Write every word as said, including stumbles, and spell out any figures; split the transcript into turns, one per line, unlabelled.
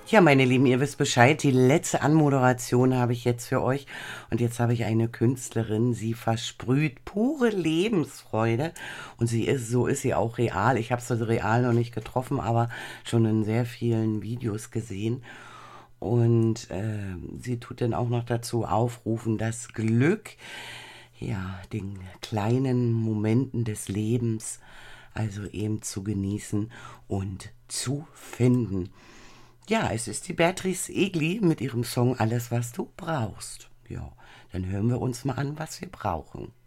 Ja, meine Lieben, ihr wisst Bescheid. Die letzte Anmoderation habe ich jetzt für euch. Und jetzt habe ich eine Künstlerin. Sie versprüht pure Lebensfreude. Und sie ist, so ist sie auch real. Ich habe sie real noch nicht getroffen, aber schon in sehr vielen Videos gesehen. Und äh, sie tut dann auch noch dazu aufrufen, das Glück, ja, den kleinen Momenten des Lebens, also eben zu genießen und zu finden. Ja, es ist die Beatrice Egli mit ihrem Song Alles, was du brauchst. Ja, dann hören wir uns mal an, was wir brauchen.